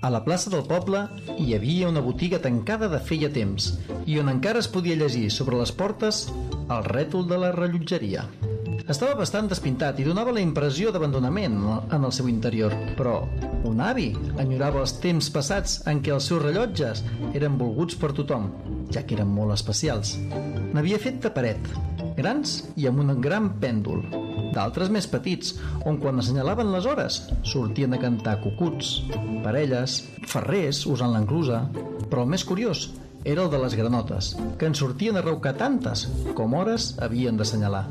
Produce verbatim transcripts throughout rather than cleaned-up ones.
A la plaça del poble hi havia una botiga tancada de feia temps i on encara es podia llegir sobre les portes el rètol de la rellotgeria. Estava bastant despintat i donava la impressió d'abandonament en el seu interior, però un avi enyorava els temps passats en què els seus rellotges eren volguts per tothom, ja que eren molt especials. N'havia fet de paret, grans i amb un gran pèndol, d'altres més petits, on quan assenyalaven les hores sortien a cantar cucuts, parelles, ferrers usant l'enclusa, però el més curiós era el de les granotes, que en sortien a reucar tantes com hores havien d'assenyalar.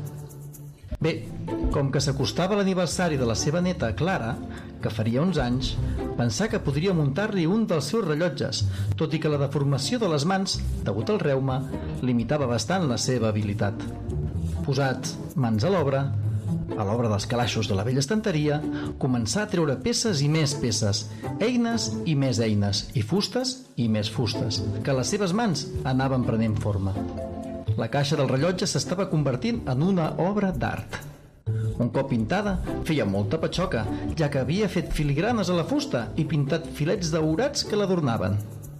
Bé, com que s'acostava l'aniversari de la seva neta Clara, que faria uns anys, pensà que podria muntar-li un dels seus rellotges, tot i que la deformació de les mans, degut al reuma, limitava bastant la seva habilitat. Posat mans a l'obra, a l'obra dels calaixos de la vella estanteria, començà a treure peces i més peces, eines i més eines, i fustes i més fustes, que les seves mans anaven prenent forma. La caixa del rellotge s'estava convertint en una obra d'art. Un cop pintada, feia molta patxoca, ja que havia fet filigranes a la fusta i pintat filets daurats que l'adornaven.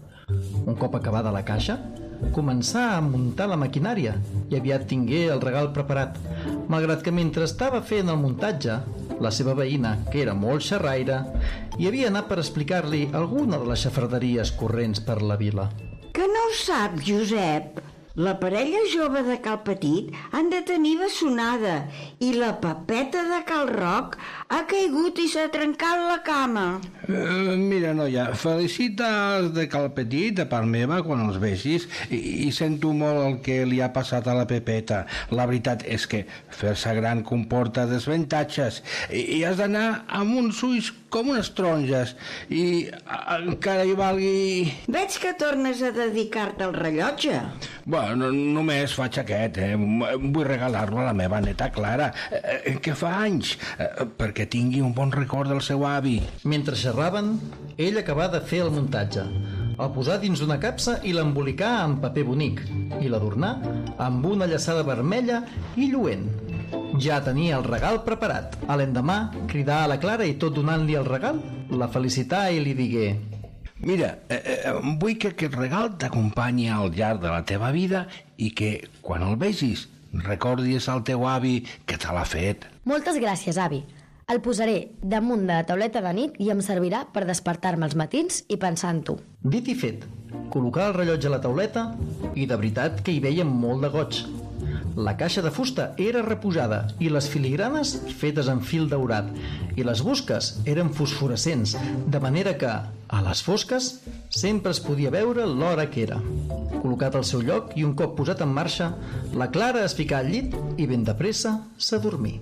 Un cop acabada la caixa, començà a muntar la maquinària i aviat tingué el regal preparat, malgrat que mentre estava fent el muntatge, la seva veïna, que era molt xerraire, hi havia anat per explicar-li alguna de les xafarderies corrents per la vila. Que no ho sap, Josep? La parella jove de Cal Petit han de tenir bessonada i la Pepeta de Cal Roc ha caigut i s'ha trencat la cama. Uh, mira, noia, felicites de Cal Petit de part meva quan els vegis i, i sento molt el que li ha passat a la Pepeta. La veritat és que fer-se gran comporta desavantatges i, i has d'anar amb uns ulls com unes taronges i encara hi valgui... Veig que tornes a dedicar-te al rellotge. Bueno, només faig aquest, eh? Vull regalar-lo a la meva neta Clara, eh, que fa anys, eh, perquè tingui un bon record del seu avi. Mentre xerraven, ell acabà de fer el muntatge. El posà dins d'una capsa i l'embolicà amb paper bonic i l'adornà amb una llaçada vermella i lluent. Ja tenia el regal preparat. A l'endemà cridà a la Clara i tot donant-li el regal, la felicità i li digué: Mira, eh, eh, vull que aquest regal t'acompanyi al llarg de la teva vida i que, quan el vegis, recordis al teu avi que te l'ha fet. Moltes gràcies, avi. El posaré damunt de la tauleta de nit i em servirà per despertar-me els matins i pensar en tu. Dit i fet, col·locà el rellotge a la tauleta i de veritat que hi veia molt de goig. La caixa de fusta era reposada i les filigranes fetes en fil daurat i les busques eren fosforescents, de manera que, a les fosques, sempre es podia veure l'hora que era. Col·locat al seu lloc i un cop posat en marxa, la Clara es ficà al llit i ben de pressa s'adormí.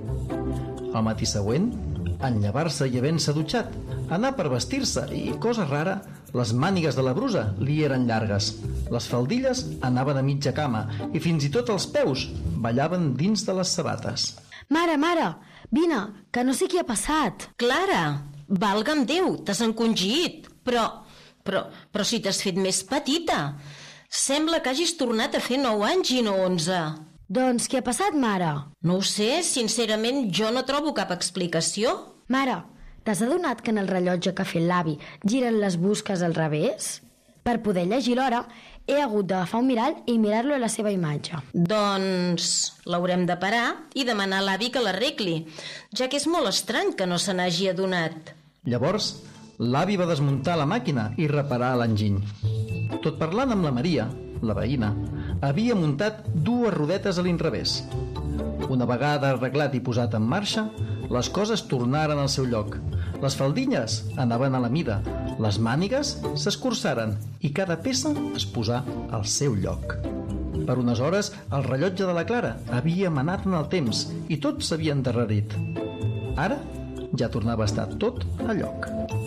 Al matí següent, en llevar-se i havent-se dutxat, anar per vestir-se i, cosa rara, les mànigues de la brusa li eren llargues. Les faldilles anaven a mitja cama i fins i tot els peus ballaven dins de les sabates. Mare, mare, vine, que no sé què ha passat. Clara, valga'm Déu, t'has encongit. Però, però, però si t'has fet més petita. Sembla que hagis tornat a fer nou anys i no onze. Doncs què ha passat, mare? No ho sé, sincerament jo no trobo cap explicació. Mare, t'has adonat que en el rellotge que ha fet l'avi giren les busques al revés? Per poder llegir l'hora, he hagut d'agafar un mirall i mirar-lo a la seva imatge. Doncs l'haurem de parar i demanar a l'avi que l'arregli, ja que és molt estrany que no se n'hagi adonat. Llavors, l'avi va desmuntar la màquina i reparar l'enginy. Tot parlant amb la Maria, la veïna, havia muntat dues rodetes a l'inrevés. Una vegada arreglat i posat en marxa, les coses tornaren al seu lloc. Les faldilles anaven a la mida, les mànigues s'escurçaren i cada peça es posà al seu lloc. Per unes hores, el rellotge de la Clara havia manat en el temps i tot s'havia endarrerit. Ara ja tornava a estar tot a lloc.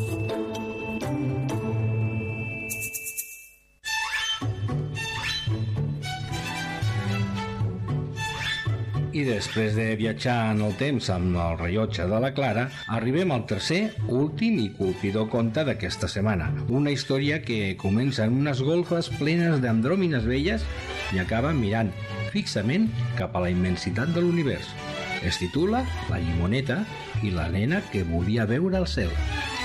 I després de viatjar en el temps amb el rellotge de la Clara, arribem al tercer, últim i colpidor conte d'aquesta setmana. Una història que comença en unes golfes plenes d'andròmines velles i acaba mirant fixament cap a la immensitat de l'univers. Es titula La llimoneta i la nena que volia veure el cel.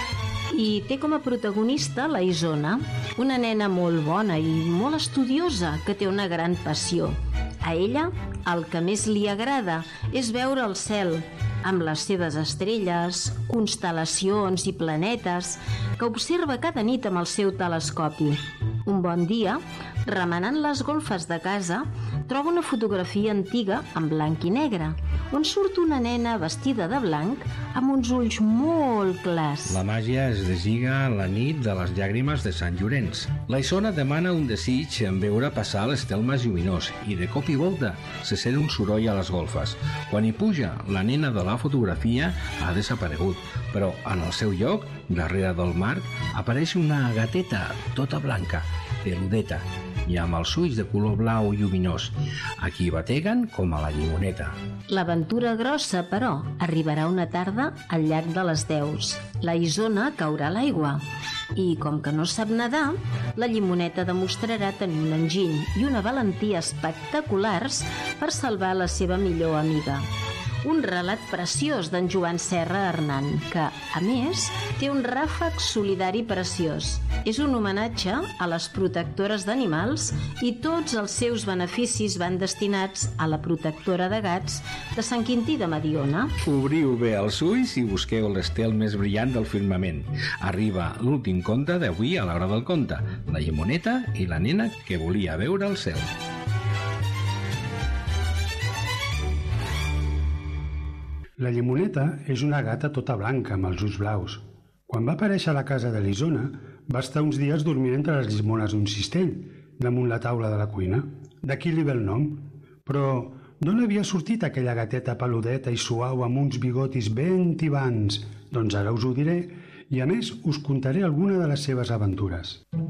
i té com a protagonista la Isona, una nena molt bona i molt estudiosa que té una gran passió. A ella el que més li agrada és veure el cel, amb les seves estrelles, constel·lacions i planetes que observa cada nit amb el seu telescopi. Un bon dia, remenant les golfes de casa, troba una fotografia antiga en blanc i negre, on surt una nena vestida de blanc amb uns ulls molt clars. La màgia es deslliga la nit de les llàgrimes de Sant Llorenç. La Isona demana un desig en veure passar l'estel més lluminós i de cop i volta se sent un soroll a les golfes. Quan hi puja, la nena de la fotografia ha desaparegut, però en el seu lloc, darrere del marc, apareix una gateta tota blanca, peludeta, i amb els ulls de color blau lluminós, a qui bateguen com a la llimoneta. L'aventura grossa, però, arribarà una tarda al llac de les Deus. La Isona caurà a l'aigua i, com que no sap nedar, la llimoneta demostrarà tenir un enginy i una valentia espectaculars per salvar la seva millor amiga. Un relat preciós d'en Joan Serra Hernán, que, a més, té un ràfec solidari preciós. És un homenatge a les protectores d'animals i tots els seus beneficis van destinats a la protectora de gats de Sant Quintí de Mediona. Obriu bé els ulls i busqueu l'estel més brillant del firmament. Arriba l'últim conte d'avui a l'hora del conte, la llimoneta i la nena que volia veure el cel. La llimoneta és una gata tota blanca amb els ulls blaus. Quan va aparèixer a la casa de l'Isona, va estar uns dies dormint entre les llimones d'un cistell, damunt la taula de la cuina. D'aquí li ve el nom. Però d'on havia sortit aquella gateta peludeta i suau amb uns bigotis ben tibants? Doncs ara us ho diré i, a més, us contaré alguna de les seves aventures.